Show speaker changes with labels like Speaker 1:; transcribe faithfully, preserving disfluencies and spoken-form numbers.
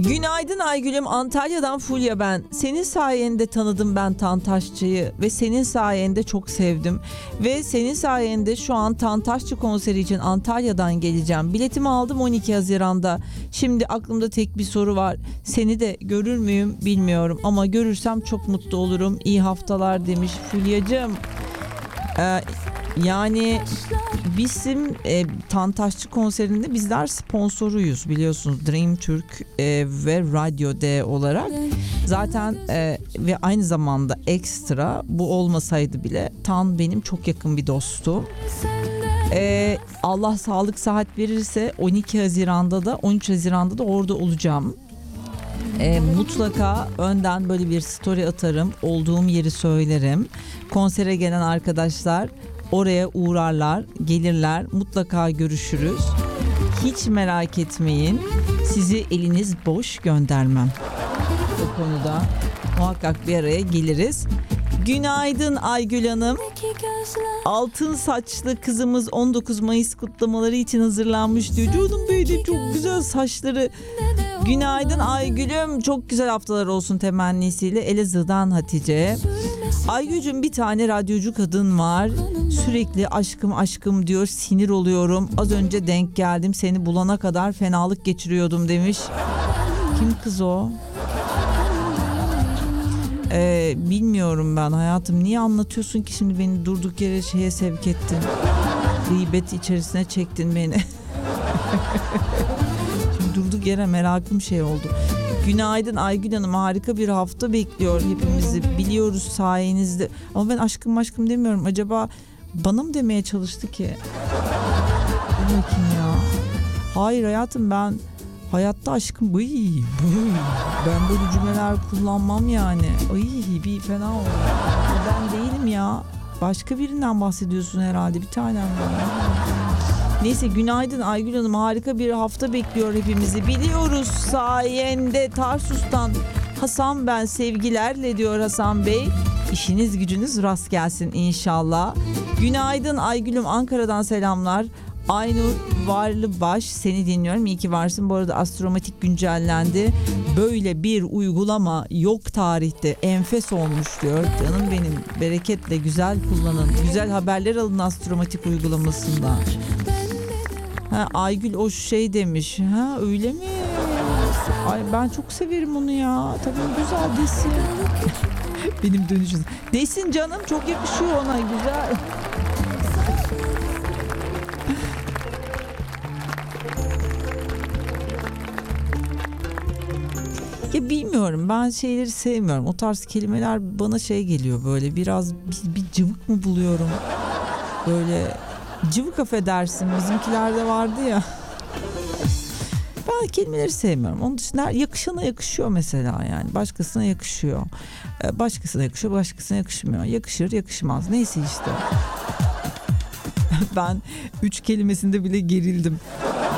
Speaker 1: Günaydın Aygül'üm, Antalya'dan Fulya ben. Senin sayende tanıdım ben Tantaşçı'yı ve senin sayende çok sevdim. Ve senin sayende şu an Tantaşçı konseri için Antalya'dan geleceğim. Biletimi aldım on iki Haziran'da. Şimdi aklımda tek bir soru var. Seni de görür müyüm bilmiyorum ama görürsem çok mutlu olurum. İyi haftalar demiş Fulya'cığım. Ee, yani bizim e, Tantaşçı konserinde bizler sponsoruyuz biliyorsunuz, Dream Türk e, ve Radyo D olarak. Zaten e, ve aynı zamanda ekstra bu olmasaydı bile Tan benim çok yakın bir dostum. E, Allah sağlık sıhhat verirse on iki Haziran'da da on üç Haziran'da da orada olacağım. E, mutlaka önden böyle bir story atarım, olduğum yeri söylerim. Konsere gelen arkadaşlar oraya uğrarlar, gelirler, mutlaka görüşürüz. Hiç merak etmeyin, sizi eliniz boş göndermem. Bu konuda muhakkak bir araya geliriz. Günaydın Aygül Hanım. Altın saçlı kızımız on dokuz Mayıs kutlamaları için hazırlanmış diyor. Canım benim, çok güzel saçları. Günaydın Aygül'üm, çok güzel haftalar olsun temennisiyle. Elazığ'dan Hatice. Aygül'cüm, bir tane radyocu kadın var. Sürekli aşkım aşkım diyor, sinir oluyorum. Az önce denk geldim, seni bulana kadar fenalık geçiriyordum demiş. Kim kız o? Ee, bilmiyorum ben hayatım. Niye anlatıyorsun ki şimdi, beni durduk yere şeye sevk ettin. Gıybet içerisine çektin beni. Şimdi durduk yere merakım şey oldu. Günaydın Aygül Hanım, harika bir hafta bekliyor hepimizi, biliyoruz sayenizde. Ama ben aşkım aşkım demiyorum, acaba bana mı demeye çalıştı ki? Dur bakayım ya. Hayır hayatım, ben hayatta aşkım bıy, bıy. Ben böyle cümleler kullanmam yani. Ay bir fena oldu. Ben değilim ya. Başka birinden bahsediyorsun herhalde, bir tanem var. Neyse, günaydın Aygül Hanım, harika bir hafta bekliyor hepimizi, biliyoruz sayende. Tarsus'tan Hasan ben, sevgilerle diyor Hasan Bey. İşiniz gücünüz rast gelsin inşallah. Günaydın Aygül'üm, Ankara'dan selamlar. Aynur Varlıbaş, seni dinliyorum, iyi ki varsın. Bu arada Astromatik güncellendi. Böyle bir uygulama yok tarihte, enfes olmuş diyor. Canım benim, bereketle güzel kullanın. Güzel haberler alın Astromatik uygulamasından. Ha, Aygül o şey demiş. Ha öyle mi? Ay ben çok severim onu ya. Tabii güzel desin. Benim dönüşüm. Desin canım, çok yakışıyor ona, güzel. Ya bilmiyorum, ben şeyleri sevmiyorum. O tarz kelimeler bana şey geliyor, böyle biraz bir, bir cıvık mı buluyorum? Böyle cıvık, affedersin, bizimkilerde vardı ya. Ben kelimeleri sevmiyorum. Onun dışında yakışana yakışıyor mesela yani. Başkasına yakışıyor. Başkasına yakışıyor, başkasına yakışmıyor. Yakışır, yakışmaz. Neyse işte. Ben üç kelimesinde bile gerildim.